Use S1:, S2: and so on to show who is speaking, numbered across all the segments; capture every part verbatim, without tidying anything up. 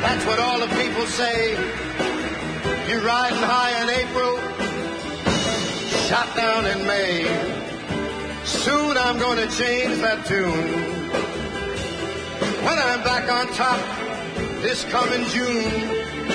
S1: That's what all the people say. You're riding high in April, shot down in May. Soon I'm gonna change that tune. When I'm back on top this coming June.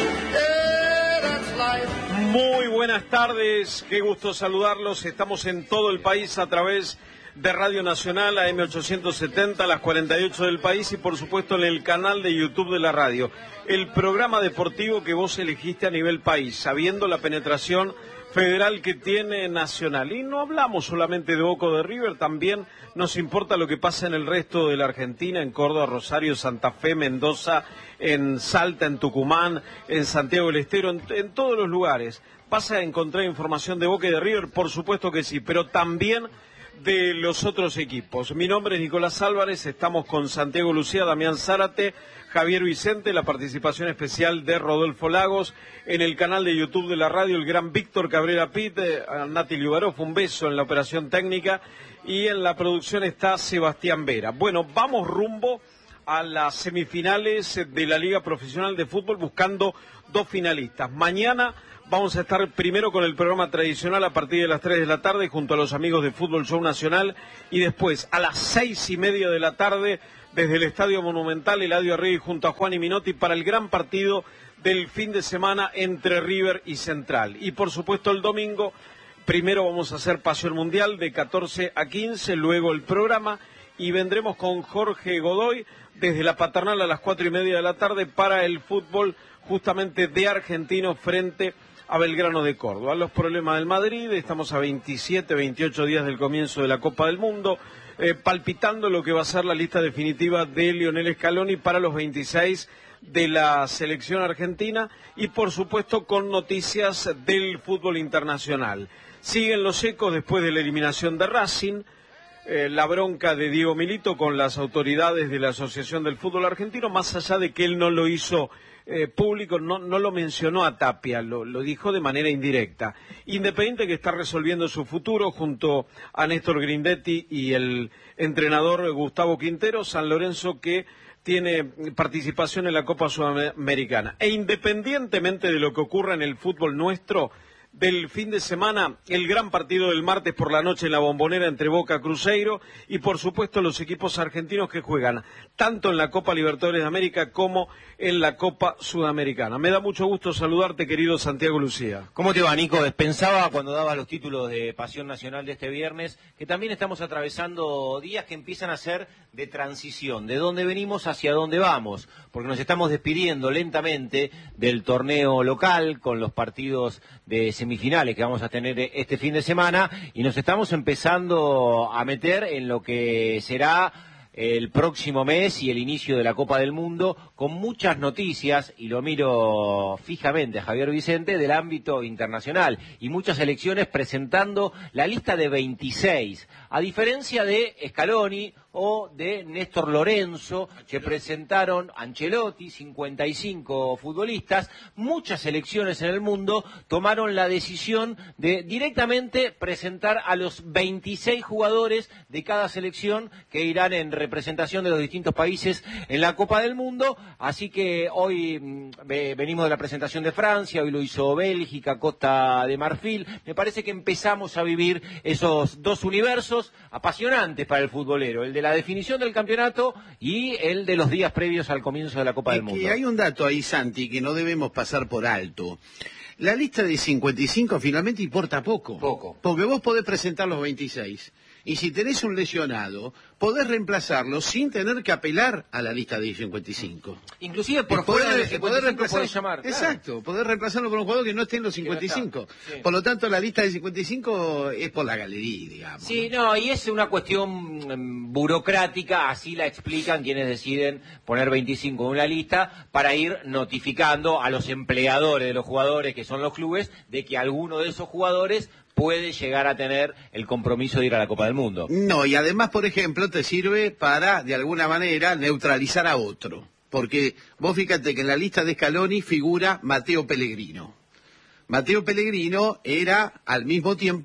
S1: Yeah, that's life.
S2: Muy buenas tardes, qué gusto saludarlos. Estamos en todo el país a través de Radio Nacional, A M ochocientos setenta, las cuarenta y ocho del país y por supuesto en el canal de YouTube de la radio. El programa deportivo que vos elegiste a nivel país, sabiendo la penetración federal que tiene Nacional. Y no hablamos solamente de Boca o de River, también nos importa lo que pasa en el resto de la Argentina, en Córdoba, Rosario, Santa Fe, Mendoza, en Salta, en Tucumán, en Santiago del Estero, en, en todos los lugares. ¿Vas a encontrar información de Boca y de River? Por supuesto que sí, pero también de los otros equipos. Mi nombre es Nicolás Álvarez, estamos con Santiago Lucía, Damián Zárate, Javier Vicente, la participación especial de Rodolfo Lagos, en el canal de YouTube de la radio, el gran Víctor Cabrera Pitt, eh, Nati Liubarov, un beso en la operación técnica, y en la producción está Sebastián Vera. Bueno, vamos rumbo a las semifinales de la Liga Profesional de Fútbol, buscando dos finalistas. Mañana vamos a estar primero con el programa tradicional a partir de las tres de la tarde junto a los amigos de Fútbol Show Nacional, y después a las seis y media de la tarde desde el Estadio Monumental, Eladio Arregui junto a Juan y Minotti para el gran partido del fin de semana entre River y Central. Y por supuesto el domingo, primero vamos a hacer Pasión Mundial de catorce a quince, luego el programa, y vendremos con Jorge Godoy desde la Paternal a las cuatro y media de la tarde para el fútbol justamente de Argentinos frente a Belgrano de Córdoba. Los problemas del Madrid, estamos a veintisiete, veintiocho días del comienzo de la Copa del Mundo, eh, palpitando lo que va a ser la lista definitiva de Lionel Scaloni para los veintiséis de la selección argentina, y por supuesto con noticias del fútbol internacional. Siguen los ecos después de la eliminación de Racing, eh, la bronca de Diego Milito con las autoridades de la Asociación del Fútbol Argentino, más allá de que él no lo hizo Eh, público, no, no lo mencionó a Tapia, lo, lo dijo de manera indirecta. Independiente que está resolviendo su futuro junto a Néstor Grindetti y el entrenador Gustavo Quintero, San Lorenzo que tiene participación en la Copa Sudamericana. E independientemente de lo que ocurra en el fútbol nuestro, del fin de semana, el gran partido del martes por la noche en la Bombonera entre Boca y Cruzeiro, y por supuesto los equipos argentinos que juegan tanto en la Copa Libertadores de América como en la Copa Sudamericana. Me da mucho gusto saludarte, querido Santiago Lucía.
S3: ¿Cómo te va, Nico? Pensaba cuando dabas los títulos de Pasión Nacional de este viernes que también estamos atravesando días que empiezan a ser de transición, de dónde venimos hacia dónde vamos, porque nos estamos despidiendo lentamente del torneo local con los partidos de semifinales que vamos a tener este fin de semana, y nos estamos empezando a meter en lo que será el próximo mes y el inicio de la Copa del Mundo, con muchas noticias, y lo miro fijamente a Javier Vicente, del ámbito internacional, y muchas selecciones presentando la lista de veintiséis, a diferencia de Scaloni o de Néstor Lorenzo, que presentaron Ancelotti, cincuenta y cinco futbolistas. Muchas selecciones en el mundo tomaron la decisión de directamente presentar a los veintiséis jugadores de cada selección que irán en representación de los distintos países en la Copa del Mundo. Así que hoy mmm, venimos de la presentación de Francia, hoy lo hizo Bélgica, Costa de Marfil. Me parece que empezamos a vivir esos dos universos apasionantes para el futbolero, el de la definición del campeonato y el de los días previos al comienzo de la Copa
S4: es
S3: del Mundo.
S4: Que hay un dato ahí, Santi, que no debemos pasar por alto. La lista de cincuenta y cinco finalmente importa poco.
S3: Poco.
S4: Porque vos podés presentar los veintiséis. Y si tenés un lesionado, podés reemplazarlo sin tener que apelar a la lista de cincuenta y cinco.
S3: Inclusive por
S4: Y poder,
S3: fuera de
S4: poder reemplazar,
S3: podés llamar.
S4: Exacto,
S3: Claro.
S4: poder reemplazarlo por un jugador que no esté en los cincuenta y cinco.
S3: Sí.
S4: Por lo tanto, la lista de cincuenta y cinco es por la galería, digamos.
S3: Sí, no, y es una cuestión mm, burocrática, así la explican quienes deciden poner veinticinco en una lista, para ir notificando a los empleadores de los jugadores, que son los clubes, de que alguno de esos jugadores puede llegar a tener el compromiso de ir a la Copa del Mundo.
S4: No, y además, por ejemplo, te sirve para, de alguna manera, neutralizar a otro. Porque vos fíjate que en la lista de Scaloni figura Matteo Pellegrino. Matteo Pellegrino era, al mismo tiempo,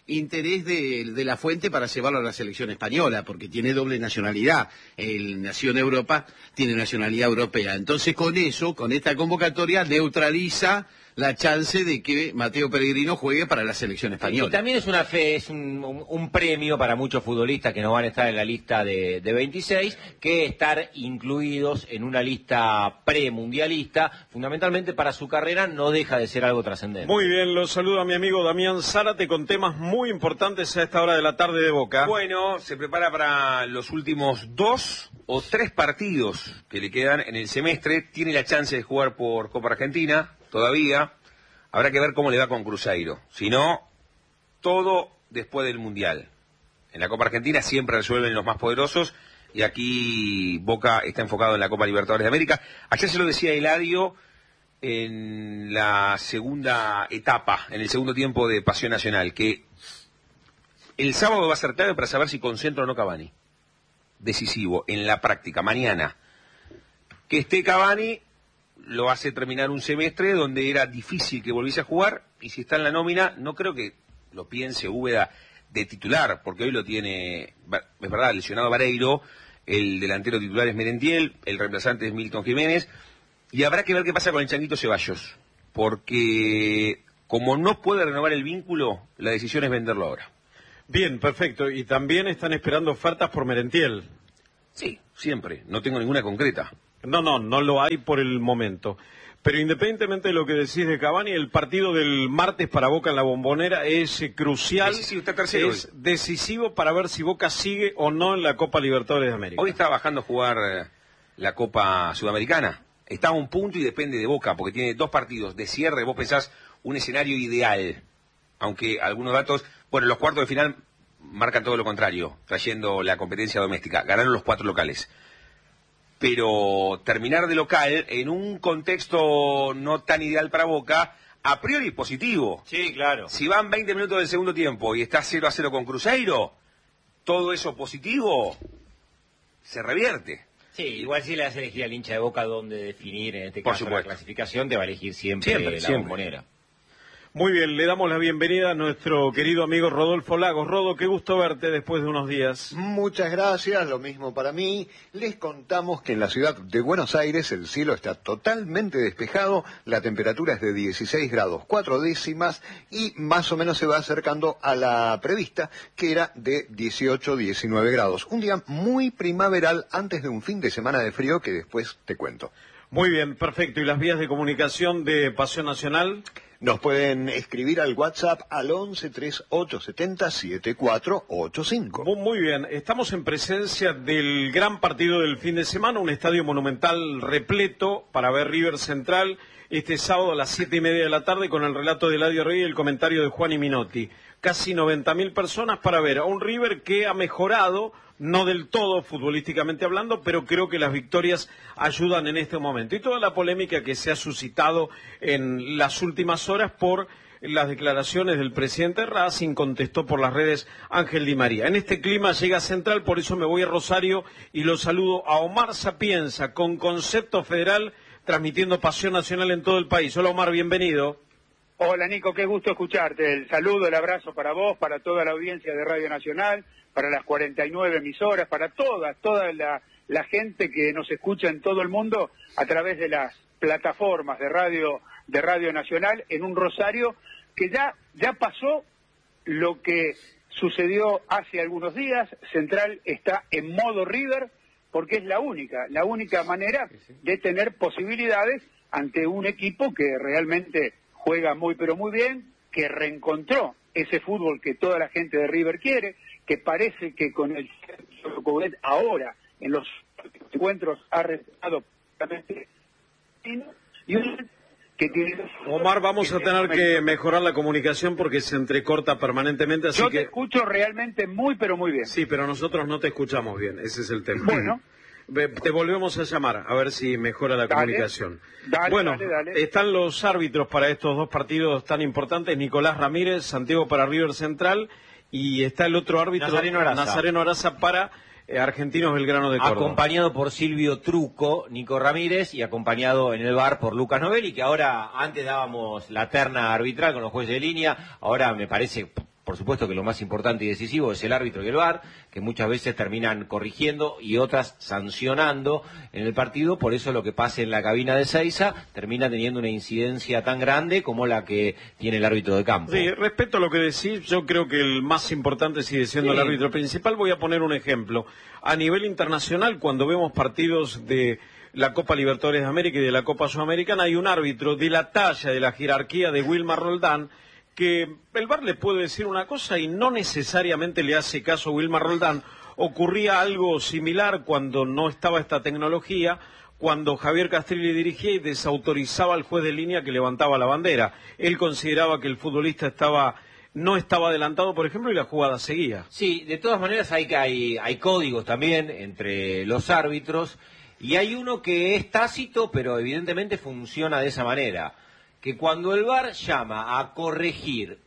S4: interés de, de la fuente para llevarlo a la selección española, porque tiene doble nacionalidad. El nació en Europa, tiene nacionalidad europea. Entonces, con eso, con esta convocatoria, neutraliza la chance de que Mateo Pellegrino juegue para la selección española.
S3: Y también es una fe, es un, un, un premio para muchos futbolistas que no van a estar en la lista de, de veintiséis, que estar incluidos en una lista premundialista, fundamentalmente para su carrera, no deja de ser algo trascendente.
S2: Muy bien, lo saludo a mi amigo Damián Zárate con temas muy importantes a esta hora de la tarde de Boca.
S5: Bueno, se prepara para los últimos dos o tres partidos que le quedan en el semestre. Tiene la chance de jugar por Copa Argentina todavía. Habrá que ver cómo le va con Cruzeiro. Si no, todo después del Mundial. En la Copa Argentina siempre resuelven los más poderosos y aquí Boca está enfocado en la Copa Libertadores de América. Ayer se lo decía Eladio en la segunda etapa, en el segundo tiempo de Pasión Nacional, que el sábado va a ser clave para saber si concentra o no Cavani. Decisivo, en la práctica, mañana. Que esté Cavani lo hace terminar un semestre donde era difícil que volviese a jugar, y si está en la nómina, no creo que lo piense Úbeda de titular, porque hoy lo tiene, es verdad, lesionado Vareiro, el delantero titular es Merentiel, el reemplazante es Milton Jiménez, y habrá que ver qué pasa con el Changuito Ceballos, porque como no puede renovar el vínculo, la decisión es venderlo ahora.
S2: Bien, perfecto, y también están esperando ofertas por Merentiel.
S5: Sí, siempre, no tengo ninguna concreta.
S2: No, no, no lo hay por el momento. Pero independientemente de lo que decís de Cavani, el partido del martes para Boca en la Bombonera es eh, crucial,
S5: decisivo, está tercero
S2: es
S5: hoy.
S2: decisivo para ver si Boca sigue o no en la Copa Libertadores de América.
S5: Hoy está bajando a jugar eh, la Copa Sudamericana. Está a un punto y depende de Boca, porque tiene dos partidos de cierre. Vos pensás un escenario ideal, aunque algunos datos, bueno, los cuartos de final marcan todo lo contrario, trayendo la competencia doméstica. Ganaron los cuatro locales. Pero terminar de local en un contexto no tan ideal para Boca, a priori positivo.
S3: Sí, claro.
S5: Si van veinte minutos del segundo tiempo y está cero a cero con Cruzeiro, todo eso positivo se revierte.
S3: Sí, igual si le hace elegir al hincha de Boca dónde definir, en este
S5: Por
S3: caso
S5: supuesto.
S3: la clasificación, te va a elegir siempre,
S5: Siempre,
S3: la
S5: siempre.
S3: Bombonera.
S2: Muy bien, le damos la bienvenida a nuestro querido amigo Rodolfo Lagos. Rodo, qué gusto verte después de unos días.
S6: Muchas gracias, lo mismo para mí. Les contamos que en la ciudad de Buenos Aires el cielo está totalmente despejado, la temperatura es de dieciséis grados cuatro décimas y más o menos se va acercando a la prevista, que era de dieciocho, diecinueve grados. Un día muy primaveral antes de un fin de semana de frío que después te cuento.
S2: Muy bien, perfecto. ¿Y las vías de comunicación de Pasión Nacional?
S6: Nos pueden escribir al WhatsApp al once, treinta y ocho, setenta, setenta y cuatro ochenta y cinco.
S2: Muy bien, estamos en presencia del gran partido del fin de semana, un estadio monumental repleto para ver River Central este sábado a las siete y media de la tarde con el relato de Eladio Rey y el comentario de Juan y Minotti. Casi noventa mil personas para ver a un River que ha mejorado, no del todo futbolísticamente hablando, pero creo que las victorias ayudan en este momento. Y toda la polémica que se ha suscitado en las últimas horas por las declaraciones del presidente Racing, contestó por las redes Ángel Di María. En este clima llega Central, por eso me voy a Rosario y lo saludo a Omar Sapienza, con Concepto Federal, transmitiendo Pasión Nacional en todo el país. Hola Omar, bienvenido.
S7: Hola Nico, qué gusto escucharte. El saludo, el abrazo para vos, para toda la audiencia de Radio Nacional, para las cuarenta y nueve emisoras, para toda, toda la, la gente que nos escucha en todo el mundo a través de las plataformas de Radio, de Radio Nacional, en un Rosario que ya, ya pasó lo que sucedió hace algunos días. Central está en modo River porque es la única, la única manera de tener posibilidades ante un equipo que realmente juega muy pero muy bien, que reencontró ese fútbol que toda la gente de River quiere, que parece que con el ahora en los encuentros ha resultado prácticamente y un que tiene...
S2: Omar, vamos a tener que mejorar la comunicación porque se entrecorta permanentemente, así
S7: Yo
S2: que...
S7: te escucho realmente muy pero muy bien.
S2: Sí, pero nosotros no te escuchamos bien, ese es el tema.
S7: Bueno.
S2: Te volvemos a llamar, a ver si mejora la
S7: Dale,
S2: comunicación.
S7: dale,
S2: bueno,
S7: dale, dale.
S2: Están los árbitros para estos dos partidos tan importantes, Nicolás Ramírez, Santiago para River Central, y está el otro árbitro,
S3: Nazareno Araza,
S2: Nazareno Araza para eh, Argentinos Belgrano de Córdoba.
S3: Acompañado por Silvio Truco, Nico Ramírez, y acompañado en el V A R por Lucas Novelli, que ahora, antes dábamos la terna arbitral con los jueces de línea, ahora me parece por supuesto que lo más importante y decisivo es el árbitro y el V A R, que muchas veces terminan corrigiendo y otras sancionando en el partido, por eso lo que pase en la cabina de Seiza termina teniendo una incidencia tan grande como la que tiene el árbitro de campo.
S2: Sí, respecto a lo que decís, yo creo que el más importante sigue siendo sí. el árbitro principal. Voy a poner un ejemplo. A nivel internacional, cuando vemos partidos de la Copa Libertadores de América y de la Copa Sudamericana, hay un árbitro de la talla, de la jerarquía de Wilmar Roldán, que el V A R le puede decir una cosa y no necesariamente le hace caso a Wilmar Roldán. Ocurría algo similar cuando no estaba esta tecnología, cuando Javier Castrilli dirigía y desautorizaba al juez de línea que levantaba la bandera. Él consideraba que el futbolista estaba no estaba adelantado, por ejemplo, y la jugada seguía.
S3: Sí, de todas maneras hay, hay, hay códigos también entre los árbitros, y hay uno que es tácito, pero evidentemente funciona de esa manera. Que cuando el V A R llama a corregir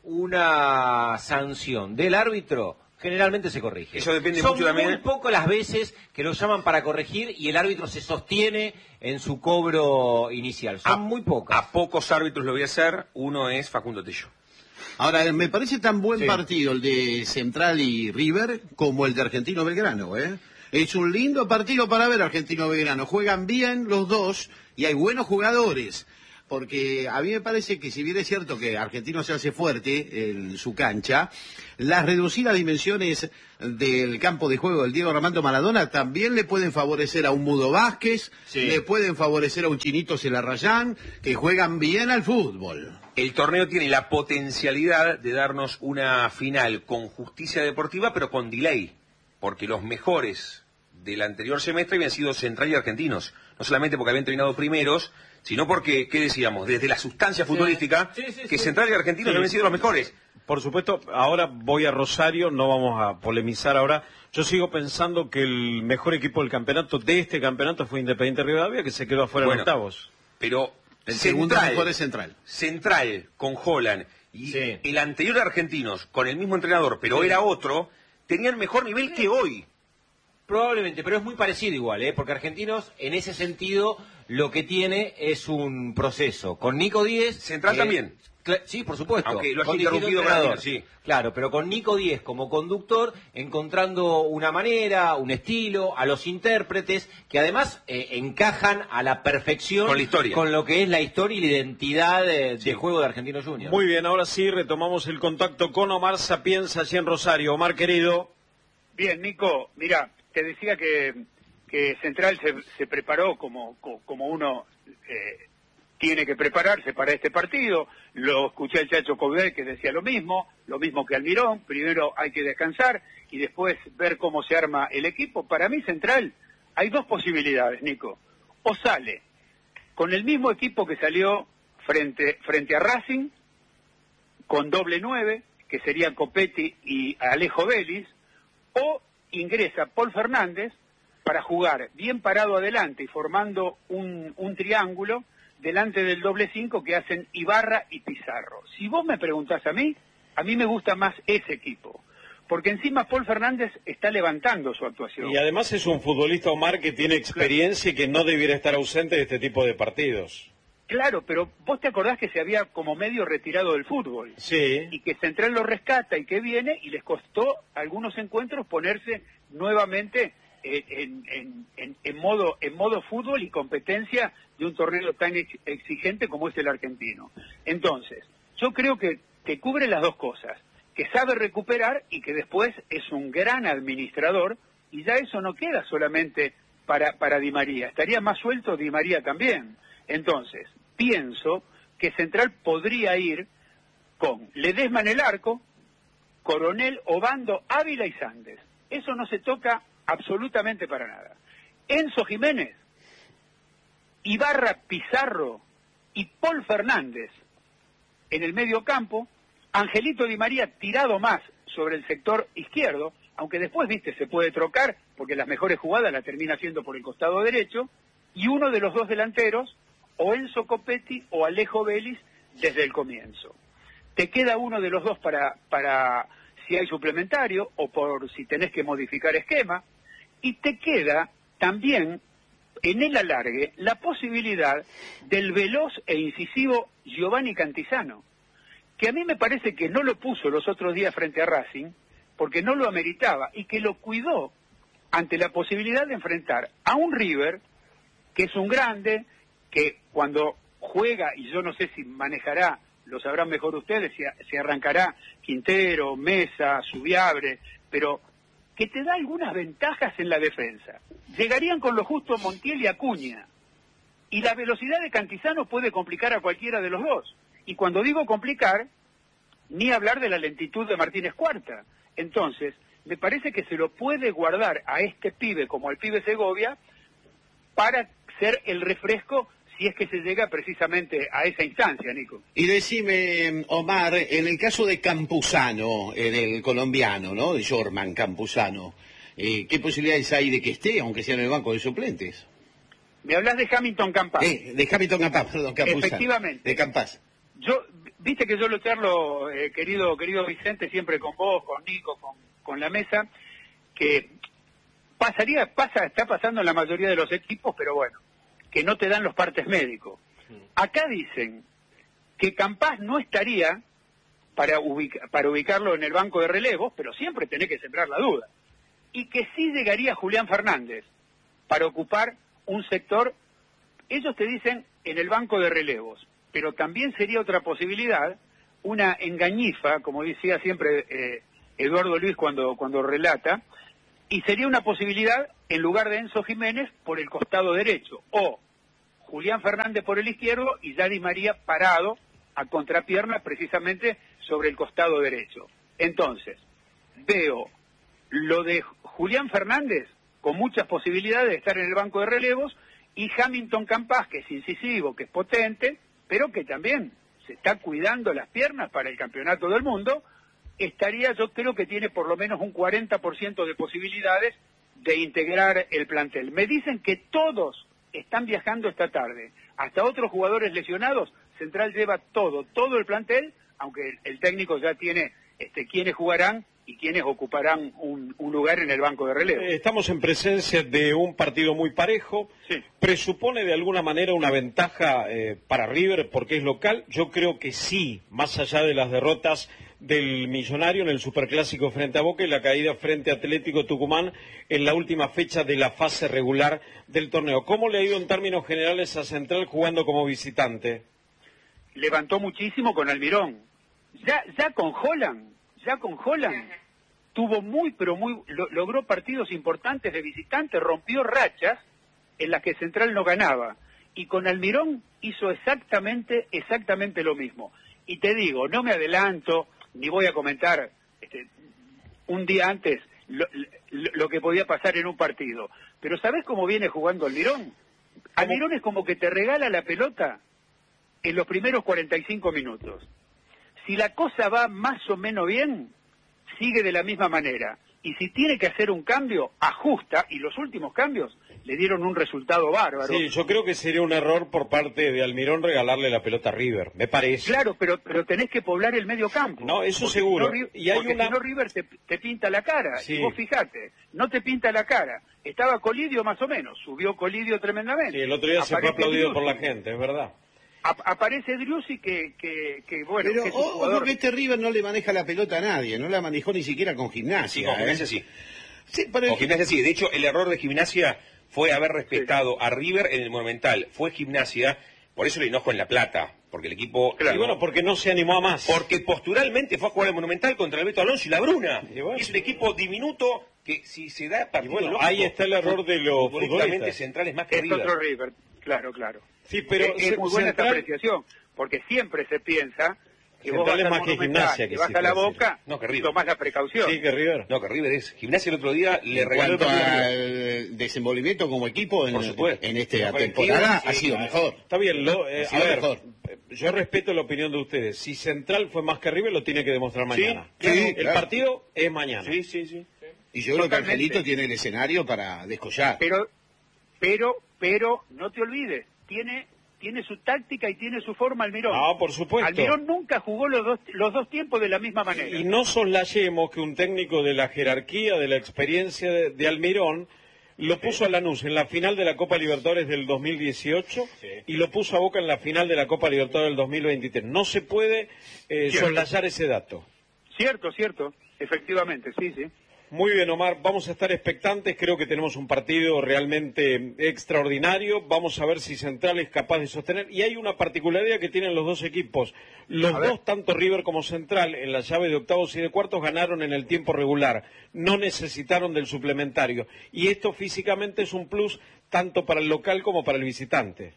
S3: una sanción del árbitro, generalmente se corrige.
S5: Eso depende
S3: Son
S5: mucho también.
S3: muy poco las veces que lo llaman para corregir y el árbitro se sostiene en su cobro inicial. Son
S5: a,
S3: muy pocas.
S5: A pocos árbitros lo voy a hacer. Uno es Facundo Tello.
S4: Ahora, me parece tan buen
S3: sí.
S4: partido el de Central y River como el de Argentino Belgrano, ¿eh? Es un lindo partido para ver Argentino Belgrano. Juegan bien los dos y hay buenos jugadores. Porque a mí me parece que si bien es cierto que Argentino se hace fuerte en su cancha, las reducidas dimensiones del campo de juego del Diego Armando Maradona también le pueden favorecer a un Mudo Vázquez, sí. le pueden favorecer a un Chinito Celarrayán, que juegan bien al fútbol.
S5: El torneo tiene la potencialidad de darnos una final con justicia deportiva, pero con delay, porque los mejores del anterior semestre habían sido Central y Argentinos, no solamente porque habían terminado primeros, sino porque, ¿qué decíamos? Desde la sustancia futbolística, sí, sí, sí, que sí. Central y Argentinos sí. habían sido los mejores.
S2: Por supuesto, ahora voy a Rosario, no vamos a polemizar ahora. Yo sigo pensando que el mejor equipo del campeonato, de este campeonato, fue Independiente Rivadavia, que se quedó afuera bueno, en octavos.
S5: Pero
S4: el segundo mejor es Central.
S5: Central, con Holland, y
S2: sí.
S5: el anterior de Argentinos, con el mismo entrenador, pero sí. era otro, tenían mejor nivel que hoy.
S3: Probablemente, pero es muy parecido igual, ¿eh? Porque Argentinos, en ese sentido, lo que tiene es un proceso. Con Nico Díez...
S5: Central eh, también.
S3: Sí, por supuesto.
S5: Aunque lo has interrumpido para sí.
S3: Claro, pero con Nico Díez como conductor, encontrando una manera, un estilo, a los intérpretes, que además eh, encajan a la perfección
S5: con la historia,
S3: con lo que es la historia y la identidad de, sí. de juego de Argentinos Juniors.
S2: Muy bien, ahora sí retomamos el contacto con Omar Sapienza, allí en Rosario. Omar, querido.
S7: Bien, Nico, mira, te decía que, que Central se, se preparó como, como uno... Eh, tiene que prepararse para este partido. Lo escuché al Chacho Coudet que decía lo mismo, lo mismo que Almirón. Primero hay que descansar y después ver cómo se arma el equipo. Para mí, Central, hay dos posibilidades, Nico. O sale con el mismo equipo que salió frente, frente a Racing, con doble nueve, que serían Copetti y Alejo Vélez, o ingresa Paul Fernández para jugar bien parado adelante y formando un, un triángulo delante del doble cinco que hacen Ibarra y Pizarro. Si vos me preguntás a mí, a mí me gusta más ese equipo, porque encima Paul Fernández está levantando su actuación.
S2: Y además es un futbolista, Omar, que tiene experiencia y que no debiera estar ausente de este tipo de partidos.
S7: Claro, pero vos te acordás que se había como medio retirado del fútbol.
S2: Sí.
S7: Y que Central lo rescata y que viene y les costó algunos encuentros ponerse nuevamente En, en, en, en modo en modo fútbol y competencia de un torneo tan ex, exigente como es el argentino. Entonces, yo creo que, que cubre las dos cosas, que sabe recuperar y que después es un gran administrador, y ya eso no queda solamente para, para Di María, estaría más suelto Di María también. Entonces, pienso que Central podría ir con Ledesma en el arco, Coronel, Obando, Ávila y Sández. Eso no se toca absolutamente para nada. Enzo Jiménez, Ibarra, Pizarro y Paul Fernández en el medio campo, Angelito Di María tirado más sobre el sector izquierdo, aunque después, viste, se puede trocar, porque las mejores jugadas las termina haciendo por el costado derecho, y uno de los dos delanteros, o Enzo Copetti o Alejo Vélez, desde el comienzo. Te queda uno de los dos para, para si hay suplementario, o por si tenés que modificar esquema, y te queda también en el alargue la posibilidad del veloz e incisivo Giovanni Cantizano, que a mí me parece que no lo puso los otros días frente a Racing, porque no lo ameritaba, y que lo cuidó ante la posibilidad de enfrentar a un River, que es un grande, que cuando juega, y yo no sé si manejará, lo sabrán mejor ustedes, si, si arrancará Quintero, Mesa, Subiabre, pero que te da algunas ventajas en la defensa. Llegarían con lo justo Montiel y Acuña, y la velocidad de Cantizano puede complicar a cualquiera de los dos. Y cuando digo complicar, ni hablar de la lentitud de Martínez Cuarta. Entonces, me parece que se lo puede guardar a este pibe como al pibe Segovia para ser el refresco si es que se llega precisamente a esa instancia, Nico.
S4: Y decime, Omar, en el caso de Campuzano, eh, del colombiano, ¿no? De Jorman Campuzano, eh, ¿qué posibilidades hay de que esté, aunque sea en el banco de suplentes?
S7: Me hablas de Hamilton Campas.
S4: Eh, de Hamilton Campas, perdón, Campuzano.
S7: Efectivamente.
S4: De Campas.
S7: Yo, viste que yo lo charlo, eh, querido querido Vicente, siempre con vos, con Nico, con, con la mesa, que pasaría, pasa, está pasando en la mayoría de los equipos, pero bueno, que no te dan los partes médicos. Acá dicen que Campas no estaría para, ubica, para ubicarlo en el banco de relevos, pero siempre tenés que sembrar la duda. Y que sí llegaría Julián Fernández para ocupar un sector, ellos te dicen en el banco de relevos, pero también sería otra posibilidad, una engañifa, como decía siempre eh, Eduardo Luis cuando, cuando relata, y sería una posibilidad en lugar de Enzo Jiménez por el costado derecho, o Julián Fernández por el izquierdo y Yadi María parado a contrapierna precisamente sobre el costado derecho. Entonces, veo lo de Julián Fernández con muchas posibilidades de estar en el banco de relevos, y Hamilton Campas, que es incisivo, que es potente, pero que también se está cuidando las piernas para el campeonato del mundo, estaría, yo creo que tiene por lo menos un cuarenta por ciento de posibilidades de integrar el plantel. Me dicen que todos están viajando esta tarde, hasta otros jugadores lesionados. Central lleva todo, todo el plantel, aunque el, el técnico ya tiene este, quiénes jugarán y quiénes ocuparán un, un lugar en el banco de relevo.
S2: Estamos en presencia de un partido muy parejo.
S7: Sí.
S2: ¿Presupone de alguna manera una ventaja eh, para River porque es local? Yo creo que sí, más allá de las derrotas del Millonario en el Superclásico frente a Boca y la caída frente a Atlético Tucumán en la última fecha de la fase regular del torneo. ¿Cómo le ha ido en términos generales a Central jugando como visitante?
S7: Levantó muchísimo con Almirón. Ya, ya con Holland, ya con Holland tuvo muy, pero muy, lo, logró partidos importantes de visitante, rompió rachas en las que Central no ganaba. Y con Almirón hizo exactamente, exactamente lo mismo. Y te digo, no me adelanto, ni voy a comentar este, un día antes lo, lo, lo que podía pasar en un partido. Pero ¿sabés cómo viene jugando Almirón? Almirón es como que te regala la pelota en los primeros cuarenta y cinco minutos. Si la cosa va más o menos bien, sigue de la misma manera. Y si tiene que hacer un cambio, ajusta, y los últimos cambios le dieron un resultado bárbaro.
S2: Sí, yo creo que sería un error por parte de Almirón regalarle la pelota a River, me parece.
S7: Claro, pero pero tenés que poblar el medio campo.
S2: No, eso
S7: porque
S2: seguro.
S7: Si no,
S2: y hay
S7: porque
S2: una...
S7: si no River te, te pinta la cara.
S2: Sí.
S7: Y vos fijate, no te pinta la cara. Estaba Colidio más o menos, subió Colidio tremendamente.
S2: Sí, el otro día
S7: Aparece
S2: se fue aplaudido
S7: Driussi.
S2: por la gente, es verdad.
S7: A, aparece Driussi que, que, que bueno,
S4: Pero
S7: que es un
S4: ojo
S7: jugador...
S4: que este River no le maneja la pelota a nadie, no la manejó ni siquiera con Gimnasia.
S5: Sí, con
S4: ¿eh?
S5: Gimnasia sí.
S4: Sí, pero
S5: Con Gimnasia sí. De hecho, el error de Gimnasia fue haber respetado sí. a River en el Monumental. Fue Gimnasia, por eso el enojo en La Plata, porque el equipo...
S2: Claro. Y bueno, porque no se animó a más.
S5: Porque posturalmente fue a jugar el Monumental contra el Beto Alonso y la Bruna.
S2: Y bueno.
S5: Es un equipo diminuto que si se da partido
S2: bueno,
S5: lógico,
S2: ahí está el error de los
S5: futbolísticamente
S2: futbolistas.
S5: Central es más que
S7: Es
S5: River.
S7: otro River, claro, claro.
S2: Sí, pero
S7: es, es muy buena
S2: Central...
S7: esta apreciación, porque siempre se piensa que vos
S2: Central
S7: vas
S2: es
S7: al
S2: más que
S7: Monumental,
S2: Gimnasia,
S7: que
S2: que
S7: vas
S2: sí
S7: a la
S2: puede ser.
S7: Boca,
S5: No, que River.
S7: tomás la precaución.
S2: Sí, que River.
S5: No, que River es. Gimnasia el otro día le
S4: en
S5: regaló...
S4: cuanto
S5: el partido a River.
S4: al desenvolvimiento como equipo en,
S5: Por supuesto.
S4: en esta
S5: Por el
S4: temporada
S5: tiro,
S4: ha
S5: sí,
S4: sido
S5: claro.
S4: mejor.
S2: Está bien, lo, eh,
S4: Ha
S2: a
S4: sido
S2: ver,
S4: mejor.
S2: yo respeto la opinión de ustedes. Si Central fue más que River, lo tiene que demostrar mañana.
S4: sí,
S2: el
S4: claro.
S2: partido es mañana.
S5: Sí, sí, sí.
S4: Y yo creo que
S7: Totalmente.
S4: Angelito tiene el escenario para descollar.
S7: Pero, pero, pero, no te olvides, tiene, tiene su táctica y tiene su forma Almirón.
S2: No, por supuesto.
S7: Almirón nunca jugó los dos, los dos tiempos de la misma manera.
S2: Y no soslayemos que un técnico de la jerarquía, de la experiencia de, de Almirón, lo puso a Lanús en la final de la Copa Libertadores del dos mil dieciocho sí. y lo puso a Boca en la final de la Copa Libertadores del dos mil veintitrés. No se puede eh, soslayar ese dato.
S7: Cierto, cierto, efectivamente, sí, sí.
S2: Muy bien, Omar, vamos a estar expectantes, creo que tenemos un partido realmente extraordinario, vamos a ver si Central es capaz de sostener, y hay una particularidad que tienen los dos equipos, los dos, tanto River como Central, en la llave de octavos y de cuartos ganaron en el tiempo regular, no necesitaron del suplementario, y esto físicamente es un plus tanto para el local como para el visitante.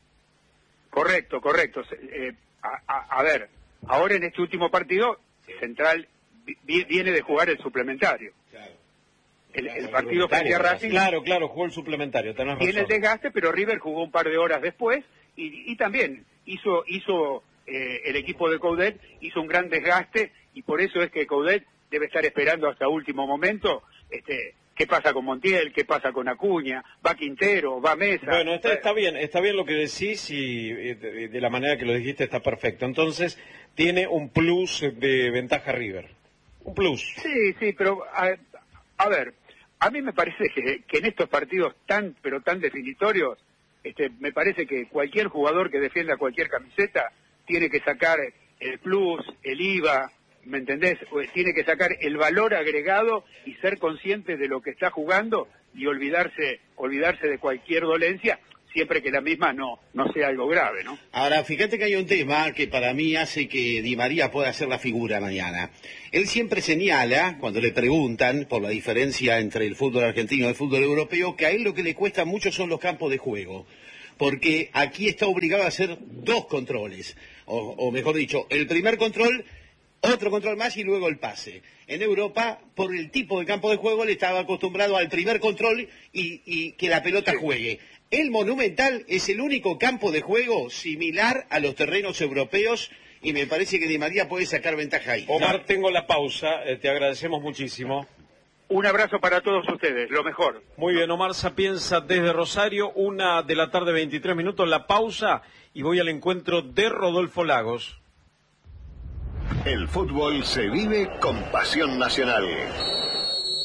S7: Correcto, correcto, eh, a, a, a ver, ahora en este último partido, Central viene de jugar el suplementario. Claro. El, el partido frente a Racing.
S2: Claro, claro, jugó el suplementario.
S7: Tiene el desgaste, pero River jugó un par de horas después y, y también hizo hizo eh, el equipo de Coudet hizo un gran desgaste y por eso es que Coudet debe estar esperando hasta último momento. Este, ¿qué pasa con Montiel? ¿Qué pasa con Acuña? ¿Va Quintero? ¿Va Mesa?
S2: Bueno, está, está bien, está bien lo que decís y de, de la manera que lo dijiste está perfecto. Entonces tiene un plus de ventaja River. Un plus.
S7: Sí, sí, pero a, a ver, a mí me parece que, que en estos partidos tan, pero tan definitorios, este, me parece que cualquier jugador que defienda cualquier camiseta tiene que sacar el plus, el I V A, ¿me entendés? Tiene que sacar el valor agregado y ser consciente de lo que está jugando y olvidarse, olvidarse de cualquier dolencia, siempre que la misma no, no sea algo grave, ¿no?
S4: Ahora, fíjate que hay un tema que para mí hace que Di María pueda ser la figura mañana. Él siempre señala, cuando le preguntan por la diferencia entre el fútbol argentino y el fútbol europeo, que a él lo que le cuesta mucho son los campos de juego. Porque aquí está obligado a hacer dos controles. O, o mejor dicho, el primer control, otro control más y luego el pase. En Europa, por el tipo de campo de juego, le estaba acostumbrado al primer control y, y que la pelota juegue. El Monumental es el único campo de juego similar a los terrenos europeos y me parece que Di María puede sacar ventaja ahí.
S2: Omar, tengo la pausa, eh, te agradecemos muchísimo.
S7: Un abrazo para todos ustedes, lo mejor.
S2: Muy bien, Omar Sapienza desde Rosario, una de la tarde, veintitrés minutos, la pausa y voy al encuentro de Rodolfo Lagos.
S6: El fútbol se vive con pasión nacional.